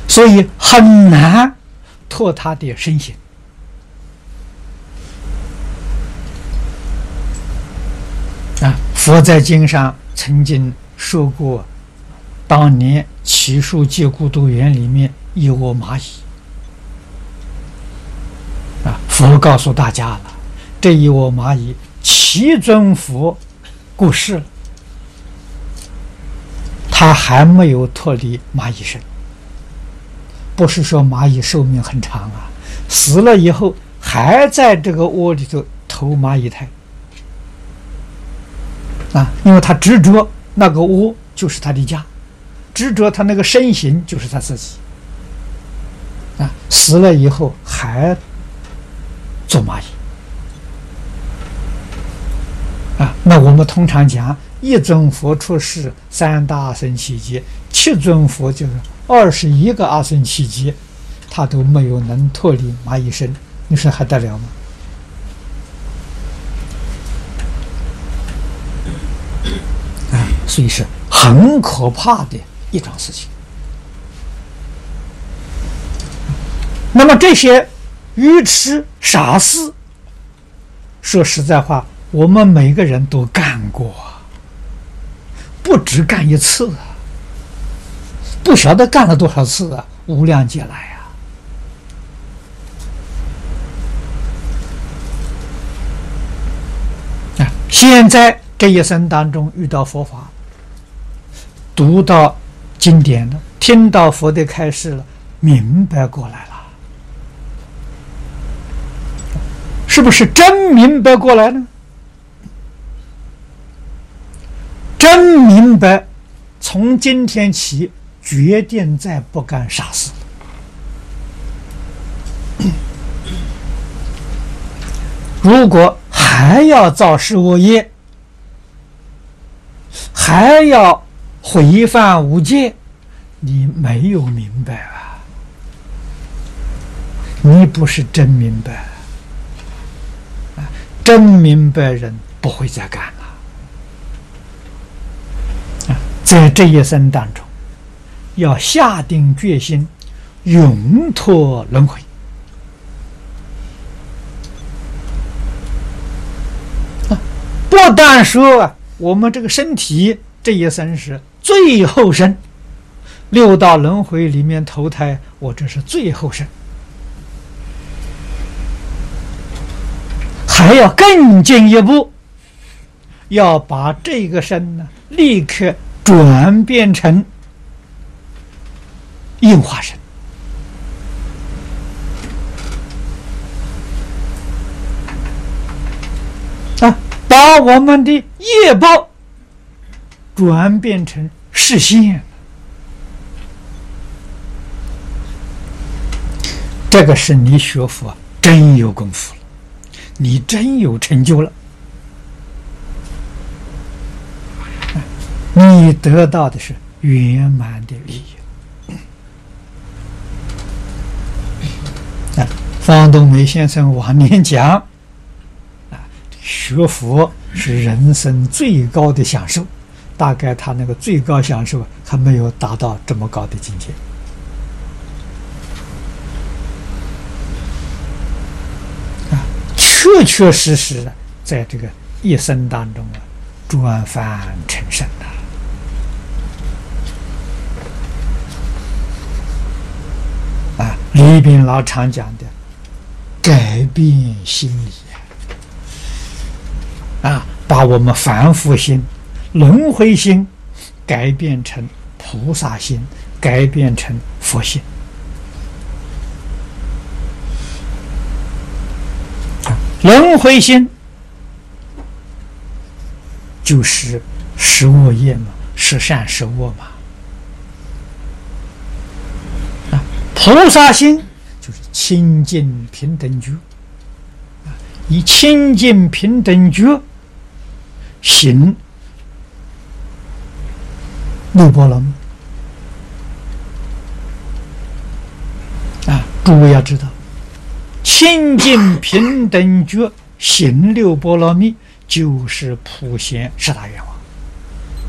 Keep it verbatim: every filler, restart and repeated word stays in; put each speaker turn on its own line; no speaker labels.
所以很难脱他的身形。啊，佛在经上曾经说过，当年祇树戒孤独园里面一窝蚂蚁。啊，佛告诉大家了，这一窝蚂蚁，其尊佛过世了，他还没有脱离蚂蚁身。不是说蚂蚁寿命很长啊，死了以后还在这个窝里头投蚂蚁胎啊，因为他执着那个窝就是他的家，执着他那个身形就是他自己啊，死了以后还做蚂蚁啊。那我们通常讲一尊佛出世，三大阿僧祇劫，七尊佛就是二十一个阿僧祇劫，他都没有能脱离蚂蚁身，你说还得了吗？啊，所以是很可怕的一桩事情。那么这些愚痴傻事，说实在话，我们每个人都干过，不止干一次啊，不晓得干了多少次啊，无量劫来啊！啊，现在这一生当中遇到佛法，读到经典了，听到佛的开示了，明白过来了。是不是真明白过来呢？真明白，从今天起决定再不干傻事。如果还要造事恶业，还要毁犯五戒，你没有明白啊，你不是真明白。真明白人不会再干了。在这一生当中，要下定决心，永脱轮回。不但说啊，我们这个身体这一生是最后生，六道轮回里面投胎，我这是最后生。还要更进一步，要把这个身呢立刻转变成应化身啊，把我们的业报转变成实现。这个是你学佛真有功夫了，你真有成就了，你得到的是圆满的利益。啊，方东梅先生往年讲，啊，学佛是人生最高的享受，大概他那个最高享受还没有达到这么高的境界。确确实实的，在这个一生当中啊，转凡成圣的啊，李炳老常讲的，改变心理啊，把我们凡夫心、轮回心改变成菩萨心，改变成佛心。轮回心就是十恶业嘛，十善十恶嘛。啊，菩萨心就是清净平等觉，啊，以清净平等觉行六波罗蜜。啊，诸位要知道。清净平等觉行六波罗蜜，就是普贤十大愿望。